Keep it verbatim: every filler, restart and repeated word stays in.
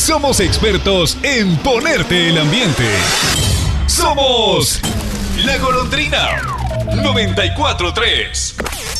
somos expertos en ponerte el ambiente. Somos La Golondrina noventa y cuatro tres.